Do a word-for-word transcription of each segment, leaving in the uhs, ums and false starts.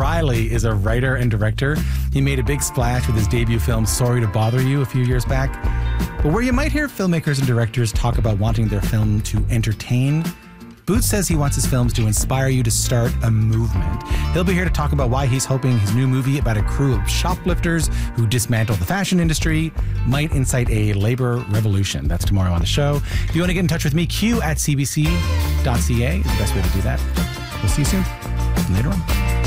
Riley is a writer and director. He made a big splash with his debut film, Sorry to Bother You, a few years back. But where you might hear filmmakers and directors talk about wanting their film to entertain, Boots says he wants his films to inspire you to start a movement. He'll be here to talk about why he's hoping his new movie about a crew of shoplifters who dismantle the fashion industry might incite a labor revolution. That's tomorrow on the show. If you want to get in touch with me, q at c b c dot c a is the best way to do that. We'll see you soon. Later on.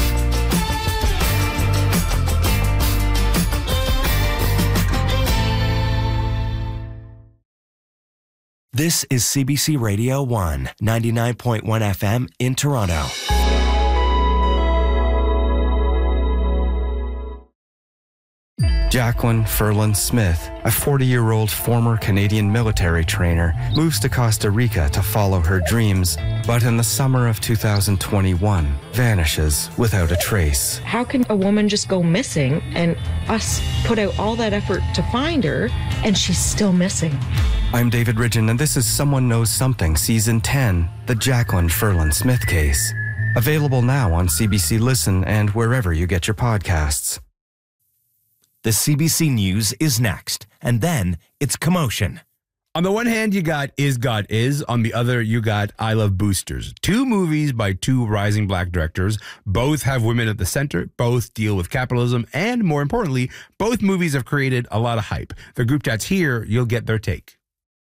This is C B C Radio one, ninety-nine point one F M in Toronto. Jacqueline Ferland Smith, a forty-year-old former Canadian military trainer, moves to Costa Rica to follow her dreams, but in the summer of two thousand twenty-one, vanishes without a trace. How can a woman just go missing and us put out all that effort to find her and she's still missing? I'm David Ridgen, and this is Someone Knows Something, Season ten, the Jacqueline Ferland Smith case. Available now on C B C Listen and wherever you get your podcasts. The C B C News is next, and then it's commotion. On the one hand, you got Is God Is. On the other, you got I Love Boosters. Two movies by two rising black directors. Both have women at the center. Both deal with capitalism. And more importantly, both movies have created a lot of hype. The group chat's here. You'll get their take.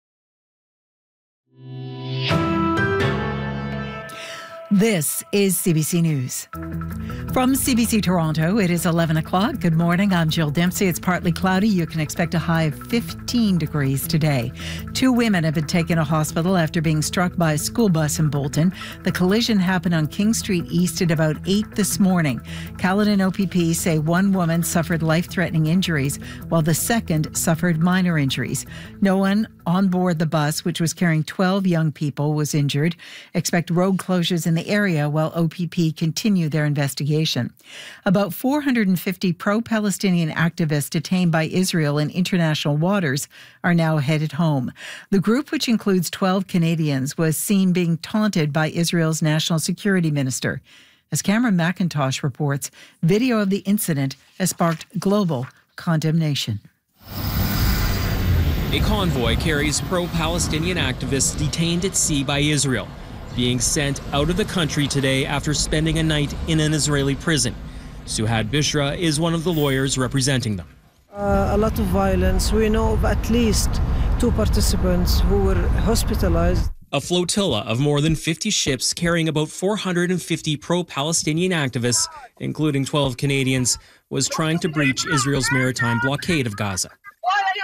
This is C B C News. From C B C Toronto, it is eleven o'clock. Good morning. I'm Jill Dempsey. It's partly cloudy. You can expect a high of fifteen degrees today. Two women have been taken to hospital after being struck by a school bus in Bolton. The collision happened on King Street East at about eight this morning. Caledon O P P say one woman suffered life-threatening injuries, while the second suffered minor injuries. No one on board the bus, which was carrying twelve young people, was injured. Expect road closures in the area while O P P continue their investigation. About four hundred fifty pro-Palestinian activists detained by Israel in international waters are now headed home. The group, which includes twelve Canadians, was seen being taunted by Israel's national security minister. As Cameron McIntosh reports, video of the incident has sparked global condemnation. A convoy carries pro-Palestinian activists detained at sea by Israel, being sent out of the country today after spending a night in an Israeli prison. Suhad Bishra is one of the lawyers representing them. Uh, a lot of violence. We know of at least two participants who were hospitalized. A flotilla of more than fifty ships carrying about four hundred fifty pro-Palestinian activists, including twelve Canadians, was trying to breach Israel's maritime blockade of Gaza. Why are you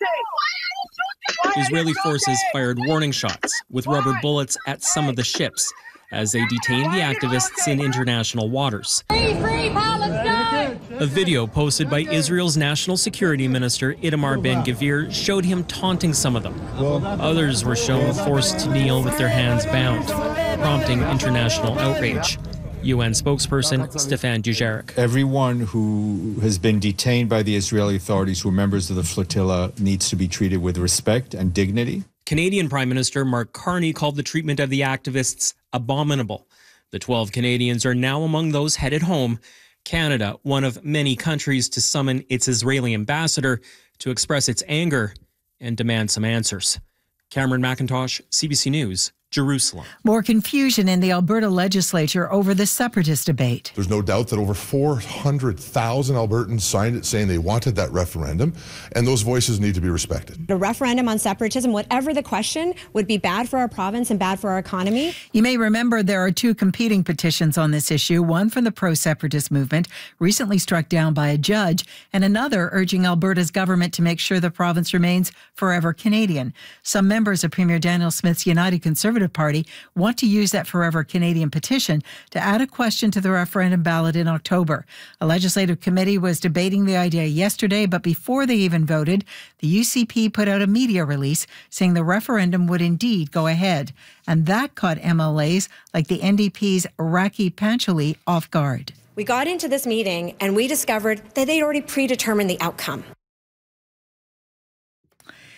shooting? Israeli forces fired warning shots with rubber bullets at some of the ships as they detained the activists in international waters. Free, free Palestine! A video posted by Israel's national security minister Itamar Ben-Gvir showed him taunting some of them. Others were shown forced to kneel with their hands bound, prompting international outrage. U N spokesperson Stefan Dujarric. Everyone who has been detained by the Israeli authorities who are members of the flotilla needs to be treated with respect and dignity. Canadian Prime Minister Mark Carney called the treatment of the activists abominable. The twelve Canadians are now among those headed home. Canada, one of many countries to summon its Israeli ambassador to express its anger and demand some answers. Cameron McIntosh, C B C News, Jerusalem. More confusion in the Alberta legislature over the separatist debate. There's no doubt that over four hundred thousand Albertans signed it saying they wanted that referendum, and those voices need to be respected. A referendum on separatism, whatever the question, would be bad for our province and bad for our economy. You may remember there are two competing petitions on this issue, one from the pro-separatist movement, recently struck down by a judge, and another urging Alberta's government to make sure the province remains forever Canadian. Some members of Premier Daniel Smith's United Conservative Party want to use that Forever Canadian petition to add a question to the referendum ballot in October. A legislative committee was debating the idea yesterday, but before they even voted, the U C P put out a media release saying the referendum would indeed go ahead. And that caught M L As like the N D P's Raki Panchali off guard. We got into this meeting and we discovered that they'd already predetermined the outcome.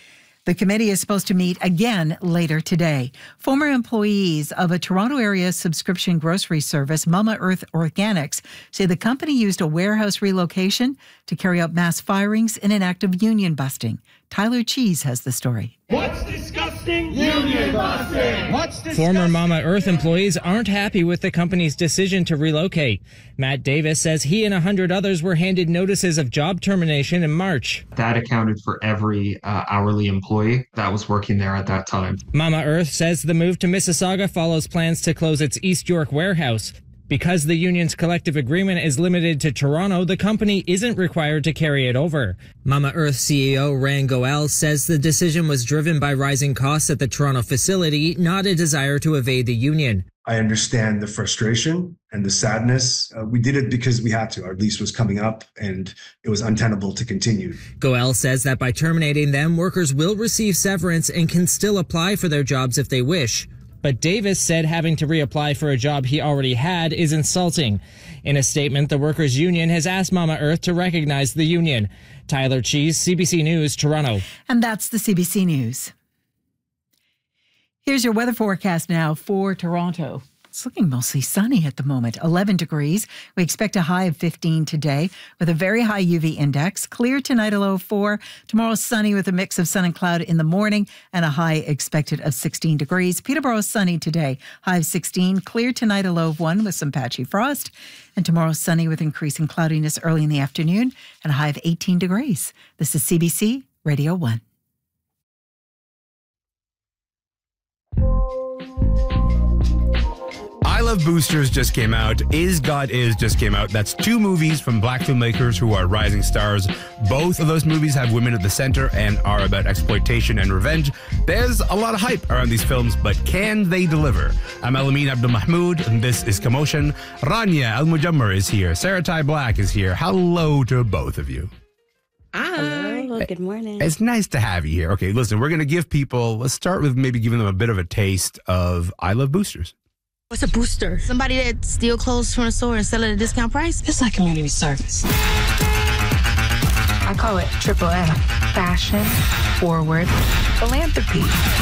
The committee is supposed to meet again later today. Former employees of a Toronto area subscription grocery service, Mama Earth Organics, say the company used a warehouse relocation to carry out mass firings in an act of union busting. Tyler Cheese has the story. What's disgusting? Union busting! What's disgusting? Former Mama Earth employees aren't happy with the company's decision to relocate. Matt Davis says he and a hundred others were handed notices of job termination in March. That accounted for every uh, hourly employee that was working there at that time. Mama Earth says the move to Mississauga follows plans to close its East York warehouse. Because the union's collective agreement is limited to Toronto, the company isn't required to carry it over. Mama Earth C E O Rand Goel says the decision was driven by rising costs at the Toronto facility, not a desire to evade the union. I understand the frustration and the sadness. Uh, we did it because we had to. Our lease was coming up and it was untenable to continue. Goel says that by terminating them, workers will receive severance and can still apply for their jobs if they wish. But Davis said having to reapply for a job he already had is insulting. In a statement, the workers' union has asked Mama Earth to recognize the union. Tyler Cheese, C B C News, Toronto. And that's the C B C News. Here's your weather forecast now for Toronto. It's looking mostly sunny at the moment, eleven degrees. We expect a high of fifteen today with a very high U V index. Clear tonight, a low of four. Tomorrow, sunny with a mix of sun and cloud in the morning and a high expected of sixteen degrees. Peterborough, sunny today, high of sixteen. Clear tonight, a low of one with some patchy frost. And tomorrow, sunny with increasing cloudiness early in the afternoon and a high of eighteen degrees. This is C B C Radio one. I Love Boosters just came out. Is God Is just came out. That's two movies from black filmmakers who are rising stars. Both of those movies have women at the center and are about exploitation and revenge. There's a lot of hype around these films, but can they deliver? I'm Elamin Abdul Mahmoud, and this is Commotion. Rania Al Mujammar is here. Sarah Ty Black is here. Hello to both of you. Hi. Hello, good morning. It's nice to have you here. Okay, listen, we're going to give people, let's start with maybe giving them a bit of a taste of I Love Boosters. What's a booster? Somebody that steals clothes from the store and sell it at a discount price? It's like community service. I call it triple F. Fashion, forward, philanthropy.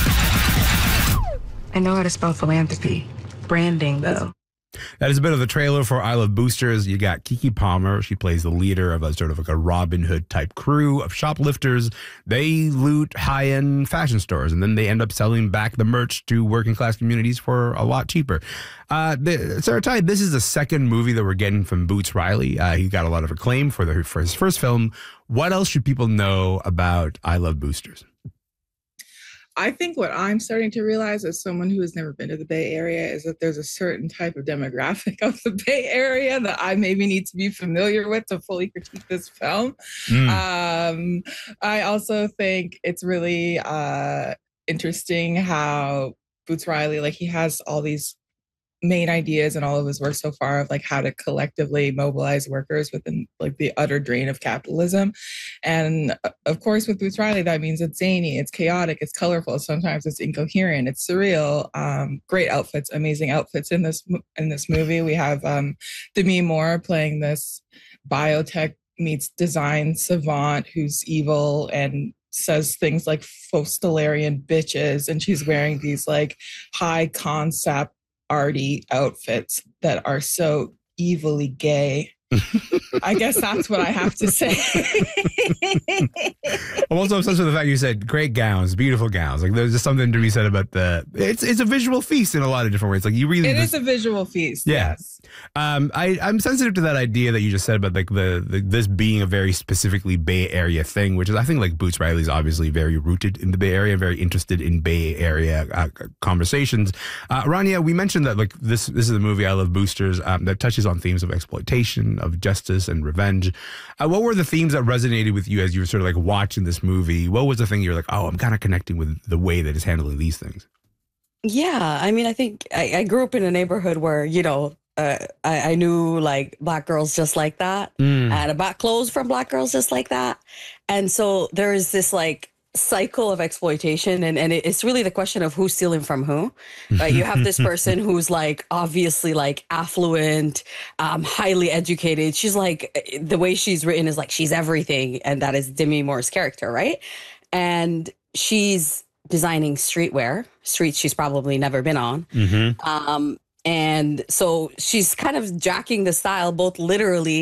I know how to spell philanthropy. Branding, though. That is a bit of the trailer for I Love Boosters. You got Kiki Palmer. She plays the leader of a sort of like a Robin Hood type crew of shoplifters. They loot high-end fashion stores, and then they end up selling back the merch to working class communities for a lot cheaper. Uh, the, Sarah Ty, this is the second movie that we're getting from Boots Riley. Uh, he got a lot of acclaim for, the, for his first film. What else should people know about I Love Boosters? I think what I'm starting to realize as someone who has never been to the Bay Area is that there's a certain type of demographic of the Bay Area that I maybe need to be familiar with to fully critique this film. Mm. Um, I also think it's really uh, interesting how Boots Riley, like he has all these main ideas in all of his work so far of like how to collectively mobilize workers within like the utter drain of capitalism. And of course with Boots Riley, that means it's zany, it's chaotic, it's colorful, sometimes it's incoherent, it's surreal. Um, great outfits, amazing outfits in this in this movie. We have um, Demi Moore playing this biotech meets design savant who's evil and says things like Fostelarian bitches, and she's wearing these like high concept arty outfits that are so evilly gay. I guess that's what I have to say. I'm also obsessed with the fact you said great gowns, beautiful gowns. Like there's just something to be said about the. It's it's a visual feast in a lot of different ways. Like you really. It this, is a visual feast. Yeah. Yes. Um, I I'm sensitive to that idea that you just said about like the, the this being a very specifically Bay Area thing, which is I think like Boots Riley's obviously very rooted in the Bay Area, very interested in Bay Area uh, conversations. Uh, Rania, we mentioned that like this this is a movie I Love Boosters um, that touches on themes of exploitation, of justice and revenge. Uh, what were the themes that resonated with you as you were sort of like watching this movie? What was the thing you were like, oh, I'm kind of connecting with the way that it's handling these things? Yeah, I mean, I think I, I grew up in a neighborhood where, you know, uh, I, I knew like black girls just like that. Mm. I had to buy clothes from black girls just like that. And so there is this like cycle of exploitation, and, and it's really the question of who's stealing from who, right? You have this person who's like obviously like affluent, um, highly educated. She's like, the way she's written is like she's everything, and that is Demi Moore's character, right? And she's designing streetwear, streets she's probably never been on. Mm-hmm. Um, and so she's kind of jacking the style, both literally